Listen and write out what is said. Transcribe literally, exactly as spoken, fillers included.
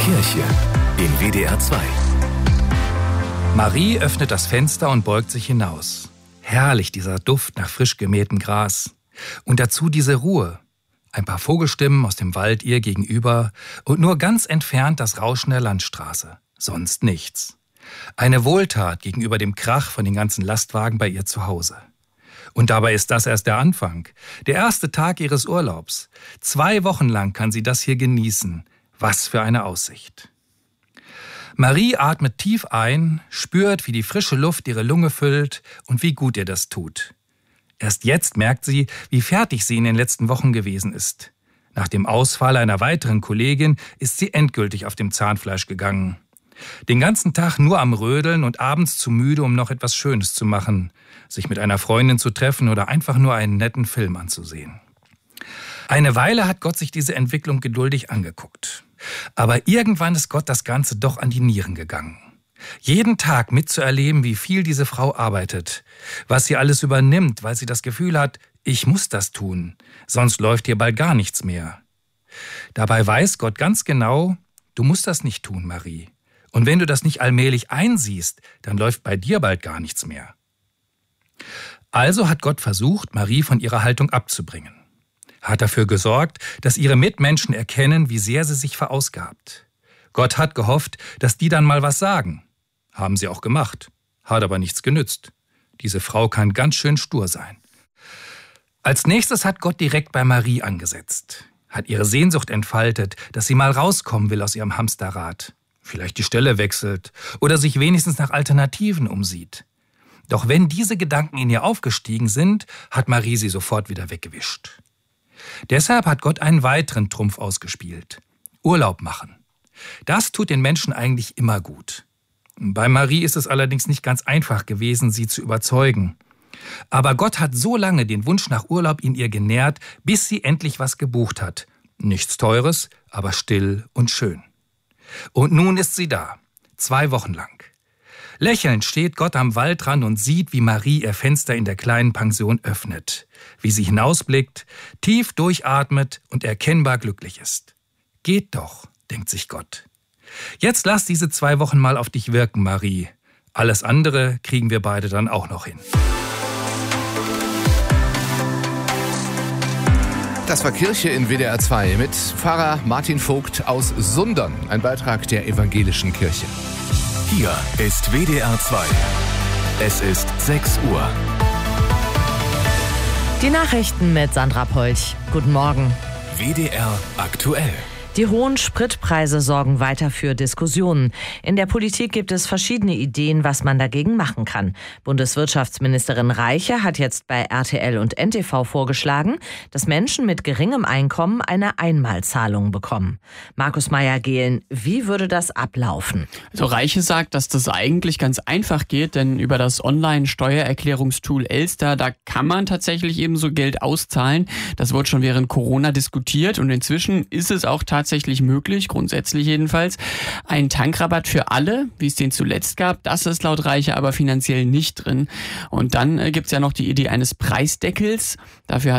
Kirche in W D R zwei. Marie öffnet das Fenster und beugt sich hinaus. Herrlich, dieser Duft nach frisch gemähtem Gras. Und dazu diese Ruhe. Ein paar Vogelstimmen aus dem Wald ihr gegenüber und nur ganz entfernt das Rauschen der Landstraße. Sonst nichts. Eine Wohltat gegenüber dem Krach von den ganzen Lastwagen bei ihr zu Hause. Und dabei ist das erst der Anfang. Der erste Tag ihres Urlaubs. Zwei Wochen lang kann sie das hier genießen. Was für eine Aussicht. Marie atmet tief ein, spürt, wie die frische Luft ihre Lunge füllt und wie gut ihr das tut. Erst jetzt merkt sie, wie fertig sie in den letzten Wochen gewesen ist. Nach dem Ausfall einer weiteren Kollegin ist sie endgültig auf dem Zahnfleisch gegangen. Den ganzen Tag nur am Rödeln und abends zu müde, um noch etwas Schönes zu machen, sich mit einer Freundin zu treffen oder einfach nur einen netten Film anzusehen. Eine Weile hat Gott sich diese Entwicklung geduldig angeguckt. Aber irgendwann ist Gott das Ganze doch an die Nieren gegangen. Jeden Tag mitzuerleben, wie viel diese Frau arbeitet, was sie alles übernimmt, weil sie das Gefühl hat, ich muss das tun, sonst läuft hier bald gar nichts mehr. Dabei weiß Gott ganz genau, du musst das nicht tun, Marie. Und wenn du das nicht allmählich einsiehst, dann läuft bei dir bald gar nichts mehr. Also hat Gott versucht, Marie von ihrer Haltung abzubringen. Hat dafür gesorgt, dass ihre Mitmenschen erkennen, wie sehr sie sich verausgabt. Gott hat gehofft, dass die dann mal was sagen. Haben sie auch gemacht, hat aber nichts genützt. Diese Frau kann ganz schön stur sein. Als nächstes hat Gott direkt bei Marie angesetzt. Hat ihre Sehnsucht entfaltet, dass sie mal rauskommen will aus ihrem Hamsterrad. Vielleicht die Stelle wechselt oder sich wenigstens nach Alternativen umsieht. Doch wenn diese Gedanken in ihr aufgestiegen sind, hat Marie sie sofort wieder weggewischt. Deshalb hat Gott einen weiteren Trumpf ausgespielt. Urlaub machen. Das tut den Menschen eigentlich immer gut. Bei Marie ist es allerdings nicht ganz einfach gewesen, sie zu überzeugen. Aber Gott hat so lange den Wunsch nach Urlaub in ihr genährt, bis sie endlich was gebucht hat. Nichts Teures, aber still und schön. Und nun ist sie da. Zwei Wochen lang. Lächelnd steht Gott am Waldrand und sieht, wie Marie ihr Fenster in der kleinen Pension öffnet. Wie sie hinausblickt, tief durchatmet und erkennbar glücklich ist. Geht doch, denkt sich Gott. Jetzt lass diese zwei Wochen mal auf dich wirken, Marie. Alles andere kriegen wir beide dann auch noch hin. Das war Kirche in W D R zwei mit Pfarrer Martin Vogt aus Sundern. Ein Beitrag der Evangelischen Kirche. Hier ist W D R zwei. Es ist sechs Uhr. Die Nachrichten mit Sandra Polch. Guten Morgen. W D R aktuell. Die hohen Spritpreise sorgen weiter für Diskussionen. In der Politik gibt es verschiedene Ideen, was man dagegen machen kann. Bundeswirtschaftsministerin Reiche hat jetzt bei R T L und N T V vorgeschlagen, dass Menschen mit geringem Einkommen eine Einmalzahlung bekommen. Markus Meyer-Gehlen, wie würde das ablaufen? Also Reiche sagt, dass das eigentlich ganz einfach geht, denn über das Online-Steuererklärungstool Elster, da kann man tatsächlich eben so Geld auszahlen. Das wurde schon während Corona diskutiert und inzwischen ist es auch tatsächlich tatsächlich möglich, grundsätzlich jedenfalls. Ein Tankrabatt für alle, wie es den zuletzt gab, das ist laut Reiche aber finanziell nicht drin. Und dann äh, gibt es ja noch die Idee eines Preisdeckels. Dafür hat